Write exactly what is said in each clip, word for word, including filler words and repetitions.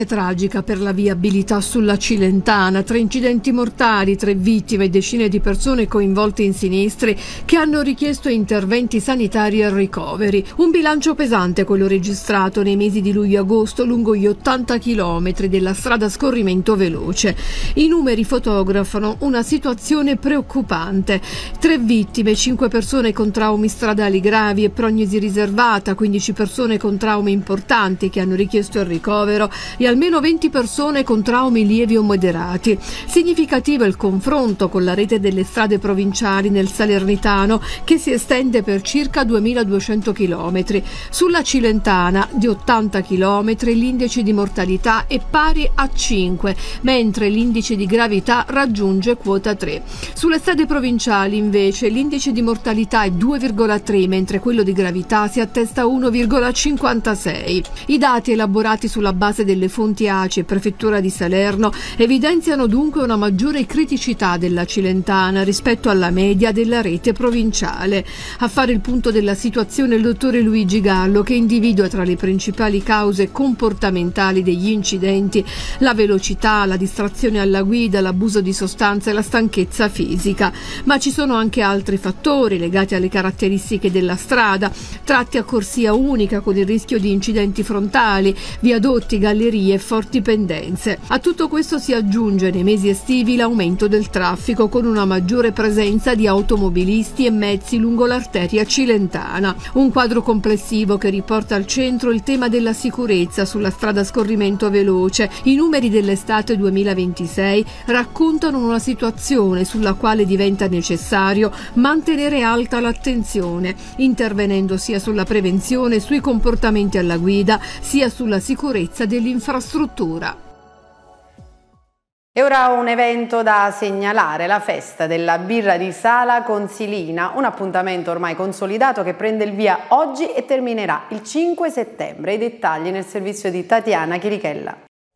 Tragica per la viabilità sulla Cilentana, tre incidenti mortali, tre vittime e decine di persone coinvolte in sinistri che hanno richiesto interventi sanitari e ricoveri. Un bilancio pesante quello registrato nei mesi di luglio e agosto lungo gli ottanta chilometri della strada a scorrimento veloce. I numeri fotografano una situazione preoccupante. Tre vittime, cinque persone con traumi stradali gravi e prognosi riservata, quindici persone con traumi importanti che hanno richiesto il ricovero e almeno venti persone con traumi lievi o moderati. Significativo il confronto con la rete delle strade provinciali nel Salernitano, che si estende per circa duemiladuecento chilometri. Sulla Cilentana, di ottanta chilometri, l'indice di mortalità è pari a cinque, mentre l'indice di gravità raggiunge quota tre. Sulle strade provinciali, invece, l'indice di mortalità è due virgola tre, mentre quello di gravità si attesta a uno virgola cinquantasei. I dati elaborati sulla base delle fonti A C I e Prefettura di Salerno evidenziano dunque una maggiore criticità della Cilentana rispetto alla media della rete provinciale. A fare il punto della situazione il dottore Luigi Gallo, che individua tra le principali cause comportamentali degli incidenti la velocità, la distrazione alla guida, l'abuso di sostanze e la stanchezza fisica. Ma ci sono anche altri fattori legati alle caratteristiche della strada, tratti a corsia unica con il rischio di incidenti frontali, viadotti, gallerie e forti pendenze. A tutto questo si aggiunge nei mesi estivi l'aumento del traffico, con una maggiore presenza di automobilisti e mezzi lungo l'arteria cilentana. Un quadro complessivo che riporta al centro il tema della sicurezza sulla strada a scorrimento veloce. I numeri dell'estate duemilaventisei raccontano una situazione sulla quale diventa necessario mantenere alta l'attenzione, intervenendo sia sulla prevenzione, sui comportamenti alla guida, sia sulla sicurezza dell'infrastruttura. E ora un evento da segnalare, la festa della birra di Sala Consilina, un appuntamento ormai consolidato che prende il via oggi e terminerà il cinque settembre. I dettagli nel servizio di Tatiana Chirichella.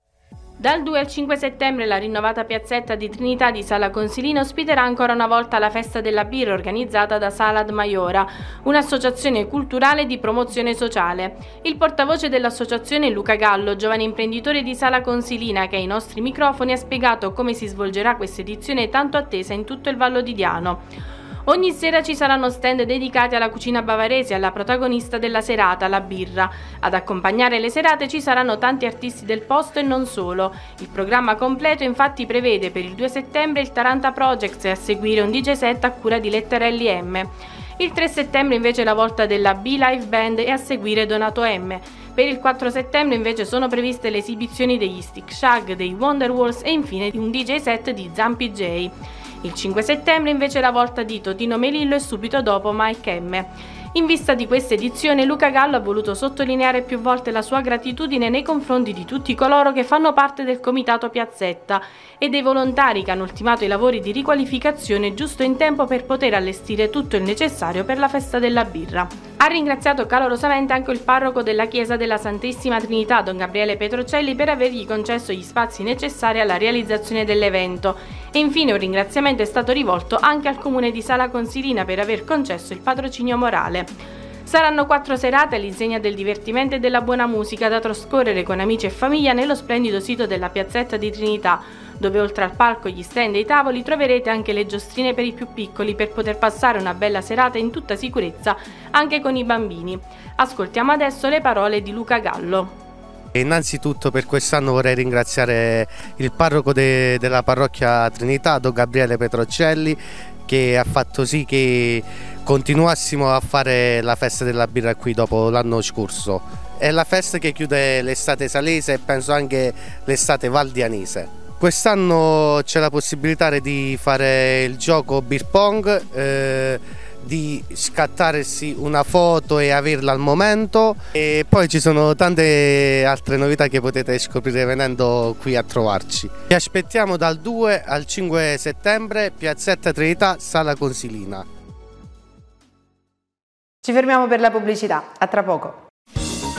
Dal due al cinque settembre la rinnovata piazzetta di Trinità di Sala Consilina ospiterà ancora una volta la festa della birra organizzata da Salad Maiora, un'associazione culturale di promozione sociale. Il portavoce dell'associazione, Luca Gallo, giovane imprenditore di Sala Consilina, che ai nostri microfoni ha spiegato come si svolgerà questa edizione tanto attesa in tutto il Vallo di Diano. Ogni sera ci saranno stand dedicati alla cucina bavarese e alla protagonista della serata, la birra. Ad accompagnare le serate ci saranno tanti artisti del posto e non solo. Il programma completo infatti prevede per il due settembre il Taranta Projects e a seguire un D J set a cura di Letterelli M. Il tre settembre invece la volta della B-Live Band e a seguire Donato M. Per il quattro settembre invece sono previste le esibizioni degli Stick Shag, dei Wonderwalls e infine un D J set di Zampi J. Il cinque settembre invece la volta di Totino Melillo e subito dopo Mike M. In vista di questa edizione, Luca Gallo ha voluto sottolineare più volte la sua gratitudine nei confronti di tutti coloro che fanno parte del Comitato Piazzetta e dei volontari che hanno ultimato i lavori di riqualificazione giusto in tempo per poter allestire tutto il necessario per la festa della birra. Ha ringraziato calorosamente anche il parroco della chiesa della Santissima Trinità, Don Gabriele Petrocelli, per avergli concesso gli spazi necessari alla realizzazione dell'evento. E infine un ringraziamento è stato rivolto anche al comune di Sala Consilina per aver concesso il patrocinio morale. Saranno quattro serate all'insegna del divertimento e della buona musica da trascorrere con amici e famiglia nello splendido sito della piazzetta di Trinità, dove oltre al palco, gli stand e i tavoli troverete anche le giostrine per i più piccoli per poter passare una bella serata in tutta sicurezza anche con i bambini. Ascoltiamo adesso le parole di Luca Gallo. Innanzitutto per quest'anno vorrei ringraziare il parroco de, della parrocchia Trinità, Don Gabriele Petrocelli, che ha fatto sì che continuassimo a fare la festa della birra qui dopo l'anno scorso. È la festa che chiude l'estate salese e penso anche l'estate valdianese. Quest'anno c'è la possibilità di fare il gioco beer pong, eh, di scattarsi una foto e averla al momento, e poi ci sono tante altre novità che potete scoprire venendo qui a trovarci. Vi aspettiamo dal due al cinque settembre, piazzetta Trinità, Sala Consilina. Ci fermiamo per la pubblicità, a tra poco.